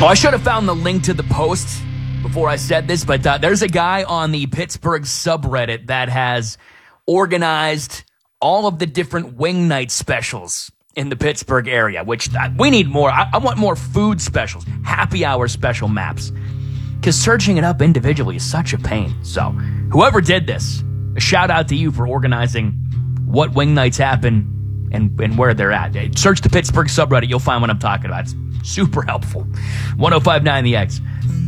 I should have found the link to the post before I said this, but there's a guy on the Pittsburgh subreddit that has organized all of the different wing night specials in the Pittsburgh area, which we need more. I want more food specials, happy hour special maps, because searching it up individually is such a pain. So whoever did this, a shout out to you for organizing what wing nights happen and where they're at. Search the Pittsburgh subreddit. You'll find what I'm talking about. It's super helpful. 105.9 The X.